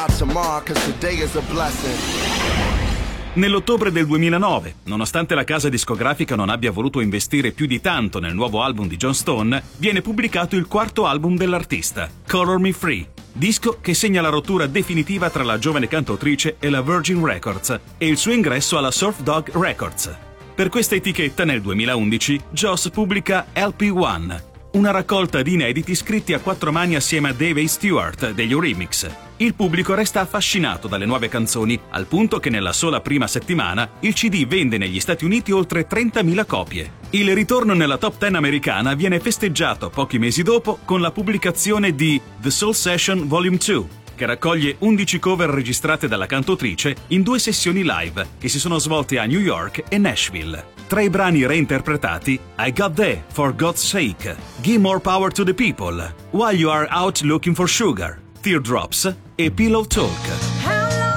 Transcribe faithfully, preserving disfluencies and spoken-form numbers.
about tomorrow, cause today is a blessing. Nell'ottobre del duemilanove, nonostante la casa discografica non abbia voluto investire più di tanto nel nuovo album di John Stone, viene pubblicato il quarto album dell'artista, Color Me Free, disco che segna la rottura definitiva tra la giovane cantautrice e la Virgin Records e il suo ingresso alla Surf Dog Records. Per questa etichetta nel duemilaundici Joss pubblica L P uno, una raccolta di inediti scritti a quattro mani assieme a Dave A. Stewart degli Eurythmics. Il pubblico resta affascinato dalle nuove canzoni, al punto che nella sola prima settimana il C D vende negli Stati Uniti oltre trentamila copie. Il ritorno nella top dieci americana viene festeggiato pochi mesi dopo con la pubblicazione di The Soul Session Volume due, che raccoglie undici cover registrate dalla cantautrice in due sessioni live che si sono svolte a New York e Nashville. Tra i brani reinterpretati, I Got There, For God's Sake, Give More Power to the People, While You Are Out Looking for Sugar, Teardrops e Pillow Talk.